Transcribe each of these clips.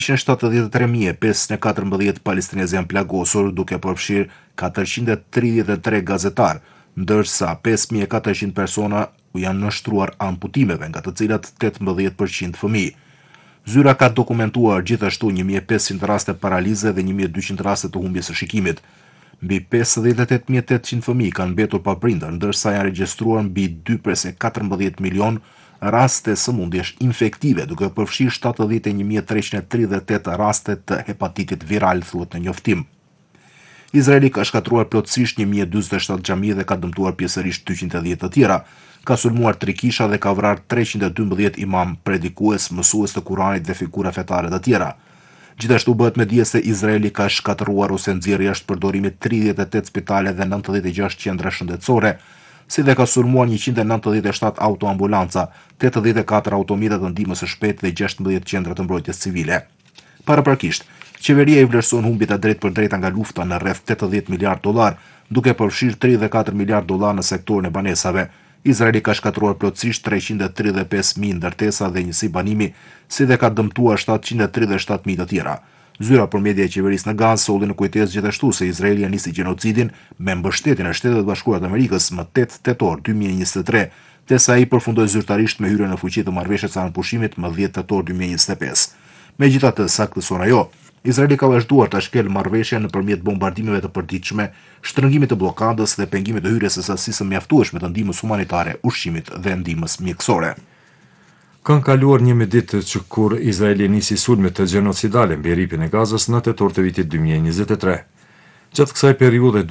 173.514 palestinezë janë plagosur, duke përfshirë 433 gazetar, ndërsa 5.400 persona janë nështruar amputimeve, nga të cilat 18% fëmijë. Zyra ka dokumentuar gjithashtu 1.500 raste paralize dhe 1.200 raste të humbjes së shikimit. Mbi 58.800 fëmijë kanë mbetur pa prindër, ndërsa janë regjistruar mbi 2,14 milion raste sëmundjesh infektive, duke përfshirë 71.338 raste të hepatitit viral, thuhet në njoftim. Izraeli ka shkatruar plotësisht 1.047 xhami dhe ka dëmtuar pjesërisht 210 të tjera. Ka sulmuar 3 kisha dhe ka vrarë 312 imam, predikues, mësues të Kuranit dhe figura fetare të tjera. Gjithashtu bëhet me dije se Izraeli ka shkatëruar ose nxjerrë jashtë përdorimit 38 spitale dhe 96 qendra shëndetësore, si dhe ka sulmuar 197 autoambulanca, 84 automjete të ndihmës së shpejtë dhe 16 qendra të mbrojtjes civile. Paraprakisht, qeveria i vlerëson humbjet e drejtpërdrejta nga lufta në rreth 80 miliard dollar, duke përfshirë 34 miliard dollar në sektorin e banesave. Izraeli ka shkatruar plotësisht 335.000 ndërtesa dhe njësi banimi, si dhe ka dëmtuar 737.000 të tjera. Zyra për media e qeverisë në Gazë solli në kujtesë gjithashtu se Izraeli nisi gjenocidin me mbështetjen e Shtetet Bashkuara të Amerikës më 8 tetor 2023, derisa ai përfundoi zyrtarisht me hyrjen në fuqi të marrëveshjes së anëpushimit më 10 tetor 2025. Megjithatë, saktëson ajo, Izraeli ka vazhduar ta shkelë marrëveshjen nëpërmjet bombardimeve të përditshme, shtrëngimit të blokadës dhe pengimit të hyrjes së sasisë mjaftueshme të ndihmës humanitare, ushqimit dhe ndihmës mjekësore. Kanë kaluar 11 ditë që kur Izraeli nisi sulmet të gjenocidale mbi ripin e Gazës në tetor të vitit 2023. Gjatë kësaj periudhe,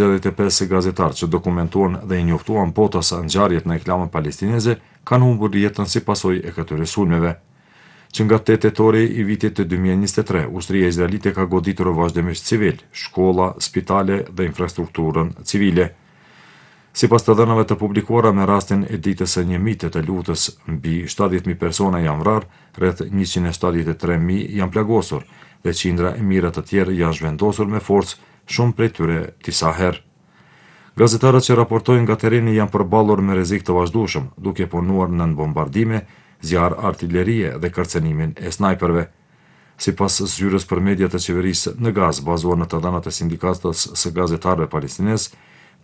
265 gazetarë që dokumentuan dhe i njoftuan botas ngjarjet në eklamën palestineze kanë humbur jetën si pasojë e këtyre sulmeve. Që nga 8 tetori i vitit të 2023, ushtria izraelite ka goditur vazhdimisht civil, shkolla, spitale dhe infrastrukturën civile. Sipas të dhënave të publikuara me rastin e ditës së 1 të lutës, mbi 70.000 persona janë vrarë, rreth 173.000 janë plagosur dhe qindra e mijëra të tjerë janë zhvendosur me forcë, shumë prej tyre disa herë. Gazetarët që raportojnë nga tereni janë përballur me rrezik të vazhdueshëm, duke punuar nën bombardime, zjarr artillerie dhe kërcenimin e snajperëve. Sipas zyrës për media të qeverisë në Gazë, bazuar në të dhënat e sindikatës së gazetarëve palestinez,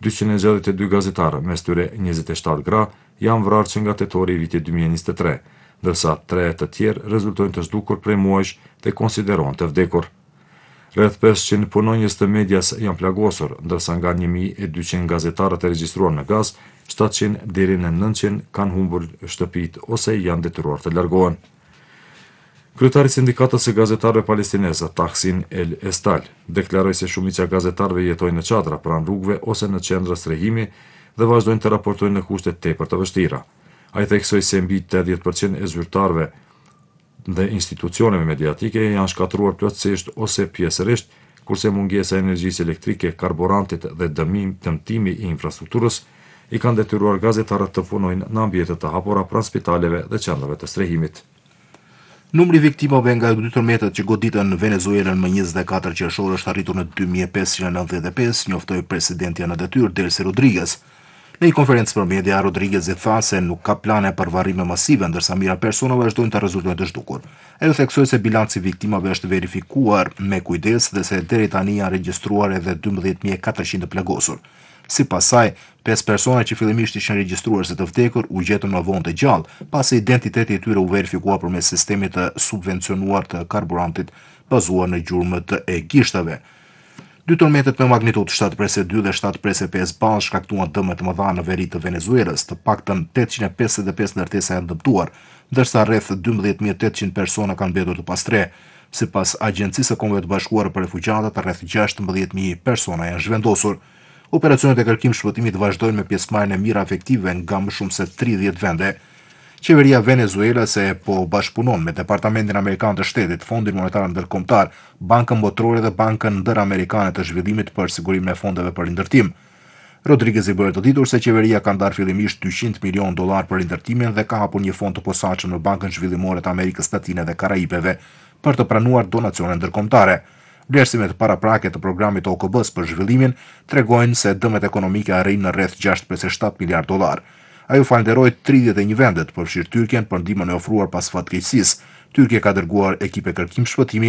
262 gazetarë, mes tyre 27 gra, janë vrarë që nga tetori i vitit 2023, ndërsa 3 të tjerë rezultojnë të zhdukur prej muajsh dhe konsiderohen të vdekur. Rreth 500 punonjës të medias janë plagosur, ndërsa nga 1.200 gazetarët e regjistruar në Gazë, 700 deri në 900 kanë humbur shtëpitë ose janë detyruar të largohen. Kryetari i sindikatës së gazetarëve palestinezë, Tahsin El Estal, deklaroi se shumica e gazetarëve jetojnë në çadra pranë rrugëve ose në qendra strehimi dhe vazhdojnë të raportojnë në kushte tepër të vështira. Ai theksoi se mbi 80% e zyrtarëve dhe institucioneve mediatike janë shkatruar plotësisht ose pjesërisht, kurse mungesa e energjisë elektrike, karburantit dhe dëmtimi i infrastrukturës i kanë detyruar gazetarët të punojnë në ambiente të hapura pranë spitaleve dhe qendrave të strehimit. Numri viktimave nga ndërtërmetet që goditën në Venezuelën më 24 qershor është arritur në 2595, njoftoi presidentja në detyrë Delcy Rodriguez. Në një konferencë për media, Rodriguez i tha se nuk ka plane për varrime masive, ndërsa mira persona vazhdojnë të rezultojnë të zhdukur. Ajo theksoi se bilanci viktimave është verifikuar me kujdes dhe se deri tani janë regjistruar edhe 12.400 plagosur. Sipas saj, 5 persona që fillimisht ishin regjistruar se të vdekur u gjetën më vonë të gjallë, pasi identiteti i tyre u verifikua përmes sistemit të subvencionuar të karburantit bazuar në gjurmët e gishtave. 2 tërmetet me magnitudë 7.2 dhe 7.5 balë shkaktuan dëme të mëdha në veri të Venezuelës, të paktën 855 ndërtesa janë dëmtuar, ndërsa rreth 12.800 persona kanë mbetur të pastre. Sipas Agjencisë së Kombeve të Bashkuara për Refugjatët, rreth 16.000 persona janë zhvendosur. Operacionet e kërkim shpëtimit vazhdojnë me pjesëmarrjen e mira efektive nga më shumë se 30 vende. Qeveria Venezuelës po bashkëpunon me Departamentin Amerikan të Shtetit, Fondin Monetar Ndërkombëtar, Bankën Botërore dhe Bankën Ndëramerikane të Zhvillimit për sigurimin e fondeve për rindërtim. Rodriguez i bëri të ditur se qeveria ka ndarë fillimisht $200 milion për rindërtimin dhe ka hapur një fond të posaçëm në Bankën Zhvillimore të Amerikës Latine dhe Karaibeve për të pranuar donacione ndërkombëtare. Vlerësimet paraprake të programit të OKB-s për zhvillimin tregojnë se dëmet ekonomike arrin në rreth $6.7 miliard. Ajo falenderoi 31 vendet, përfshirë Tyrkien, për ndihmën e ofruar pas fatkeqësisë. Tyrkia ka dërguar ekipe kërkim shpëtimi